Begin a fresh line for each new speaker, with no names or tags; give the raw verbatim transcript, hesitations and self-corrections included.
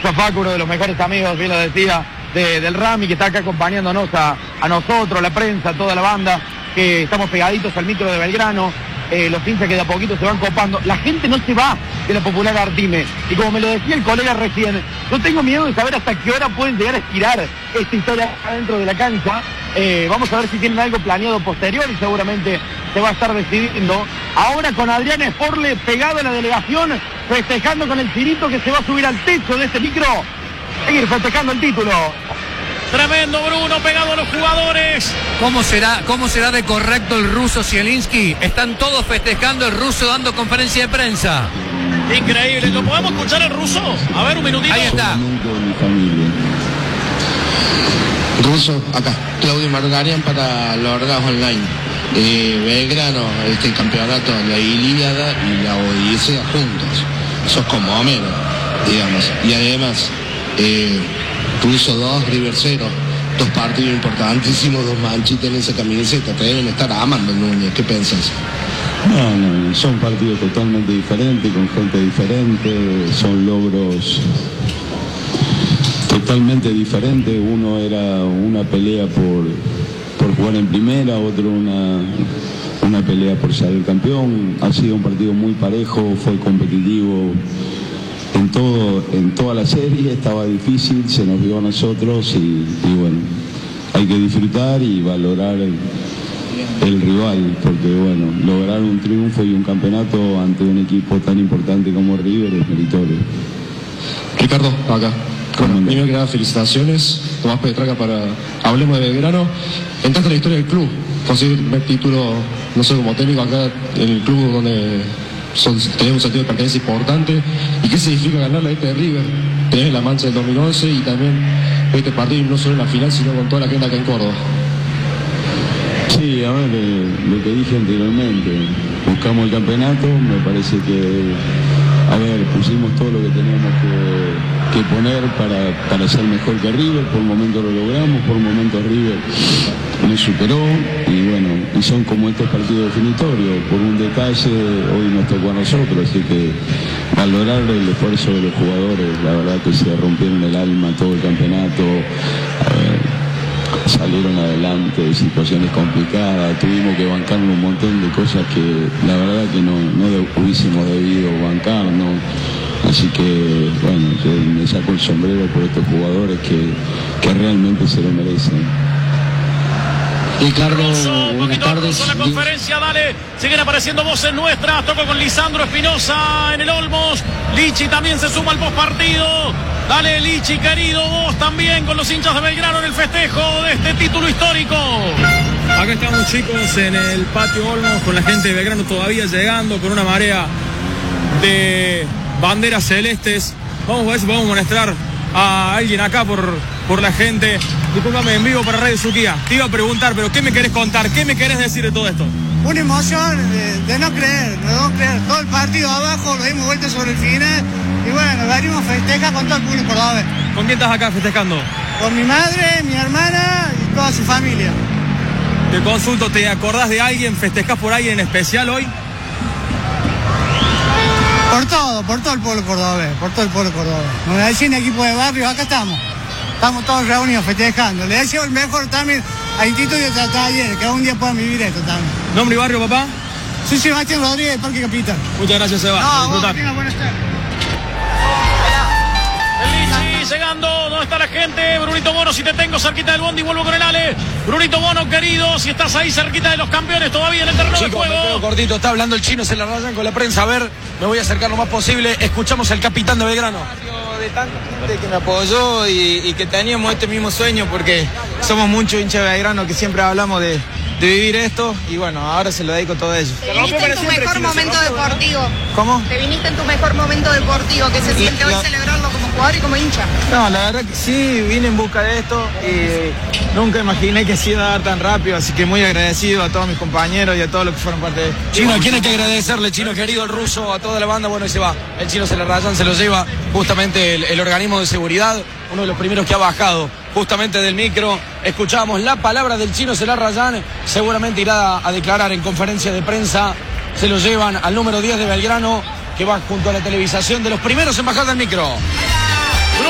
saludamos a Facu, uno de los mejores amigos, bien lo decía, de, del Rami, que está acá acompañándonos a, a nosotros, la prensa, toda la banda, que estamos pegaditos al micro de Belgrano, eh, los hinchas que de a poquito se van copando. La gente no se va de la Popular Artime, y como me lo decía el colega recién, yo tengo miedo de saber hasta qué hora pueden llegar a estirar esta historia adentro de la cancha. Eh, vamos a ver si tienen algo planeado posterior y seguramente se va a estar decidiendo. Ahora con Adrián Esporle pegado a la delegación, festejando con el cirito que se va a subir al techo de este micro, seguir festejando el título.
Tremendo Bruno, pegado a los jugadores.
¿Cómo será, cómo será de correcto el ruso Zielinski? Están todos festejando, el ruso dando conferencia de prensa.
Increíble, ¿lo podemos escuchar el ruso? A ver, un minutito.
Ahí está.
Ruso, acá, Claudio Margarian para Lorgas Online. Eh, Belgrano, este campeonato, la Ilíada y la Odisea juntos. Sos como Homero, digamos. Y además, eh, Ruso dos, River cero. Dos partidos importantísimos, dos manchitas en esa camiseta. Te deben estar amando, Núñez. ¿Qué pensás?
No, no, son partidos totalmente diferentes, con gente diferente, son logros totalmente diferentes. Uno era una pelea por, por jugar en primera, otro una, una pelea por salir campeón. Ha sido un partido muy parejo, fue competitivo en todo, en toda la serie, estaba difícil, se nos dio a nosotros y, y bueno, hay que disfrutar y valorar el, el rival, porque bueno, lograr un triunfo y un campeonato ante un equipo tan importante como River es meritorio.
Ricardo, acá. Bueno, primero que nada, felicitaciones. Tomás Petraca para Hablemos de Belgrano. Entraste en la historia del club, conseguir el primer título, no sé, como técnico acá en el club donde son, tenemos un sentido de pertenencia importante. ¿Y qué significa ganar la este de River? Tenés la mancha del dos mil once y también este partido no solo en la final, sino con toda la gente acá en Córdoba.
Sí, a ver, eh, lo que dije anteriormente, buscamos el campeonato, me parece que, a ver, pusimos todo lo que teníamos que, que poner para, para ser mejor que River, por momentos lo logramos, por momentos River nos superó, y bueno, y son como estos partidos definitorios, por un detalle hoy nos tocó a nosotros, así que valorar el esfuerzo de los jugadores, la verdad que se rompieron el alma todo el campeonato, a ver, salieron adelante de situaciones complicadas, tuvimos que bancarnos un montón de cosas que la verdad que no, no de, hubiésemos debido bancarnos, así que bueno, yo me saco el sombrero por estos jugadores que, que realmente se lo merecen.
Ricardo, Russo, buenas tardes. Russo, la conferencia, dale, siguen apareciendo voces nuestras, toco con Lisandro Espinosa en el Olmos, Lichi también se suma al postpartido. Dale, Lichi, querido, vos también con los hinchas de Belgrano en el festejo de este título histórico.
Acá estamos, chicos, en el patio Olmos con la gente de Belgrano todavía llegando con una marea de banderas celestes. Vamos a ver si podemos molestar a alguien acá por, por la gente. Discúlpame, en vivo para Radio Suquía. Te iba a preguntar, pero ¿qué me querés contar? ¿Qué me querés decir de todo esto?
Una emoción de, de no creer, de no creer. Todo el partido abajo, lo dimos vuelta sobre el final. Y bueno, venimos a festejar con todo el público cordobés.
¿Con quién estás acá festejando?
Con mi madre, mi hermana y toda su familia.
Te consulto, ¿te acordás de alguien? ¿Festejás por alguien en especial hoy?
Por todo, por todo el pueblo cordobés, por todo el pueblo cordobés. Nos decían equipo de barrio, acá estamos. Estamos todos reunidos festejando. Le deseo el mejor también a Instituto y a Taller, que algún día puedan vivir esto también.
¿Nombre y barrio, papá?
Soy Sebastián Rodríguez, Parque Capitán.
Muchas gracias, Seba.
No, vos, tenga buenas tardes.
El Lichi llegando, ¿dónde está la gente? Brunito Bono, si te tengo cerquita del bondi, vuelvo con el Ale. Brunito Bono, querido, si estás ahí cerquita de los campeones todavía en el terreno de juego.
Me quedo cortito, está hablando el Chino, se la rayan con la prensa. A ver, me voy a acercar lo más posible. Escuchamos al capitán de Belgrano.
De tanta gente que me apoyó y, y que teníamos este mismo sueño, porque somos muchos hinchas de Belgrano que siempre hablamos de, de vivir esto, y bueno, ahora se lo dedico a todo ello.
Te viniste en tu mejor momento deportivo.
¿Cómo?
Te viniste en tu mejor momento deportivo, que se siente hoy celebrarlo como jugador y como hincha.
No, la verdad que sí, vine en busca de esto y nunca imaginé que se iba a dar tan rápido, así que muy agradecido a todos mis compañeros y a todos los que fueron parte de esto.
Chino, ¿a quién hay que agradecerle, Chino querido, el ruso, a toda la banda? Bueno, y se va, el Chino se la rayan, se lo lleva justamente el, el organismo de seguridad, uno de los primeros que ha bajado justamente del micro. Escuchamos la palabra del Chino se la rayan, seguramente irá a, a declarar en conferencia de prensa. Se lo llevan al número diez de Belgrano, que va junto a la televisación de los primeros en bajar del micro.